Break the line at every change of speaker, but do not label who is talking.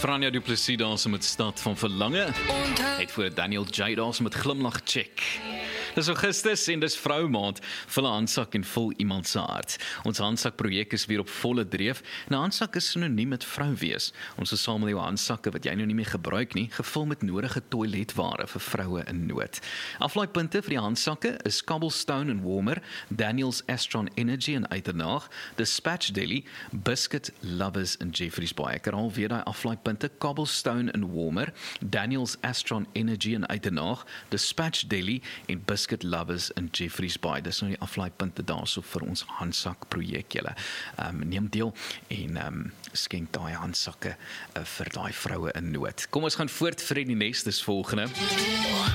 Franja Du Plessis daar met Stad van Verlange. Het voor Daniel J daar met Glimlag Check. Dis Augustus en dis Vroumaand. Vul 'n handsak en vul iemand se hart. Ons handsak projek is weer op volle dreef. 'n Handsak is sinoniem met vrou wees. Ons versamel jou handsakke wat jy nou nie meer gebruik nie, gevul met nodige toiletware vir vroue in nood. Aflaaipunte vir die handsakke is Cobblestone en Warmer, Daniel's Astron Energy in Uitenhaag, Dispatch Deli, Biscuit Lovers in Jeffreys Bay. Ek herhaal weer daai aflaaipunte: Cobblestone en Warmer, Daniel's Astron Energy in Uitenhaag, Dispatch Deli en Biscuit Lovers in Jeffreys Bay. Dis nou die aflaaipunte daarso vir ons handsak projek julle. Neem deel en skenk daai handsakke vir daai vroue in nood. Kom ons gaan voort vir die nes, dis volgende.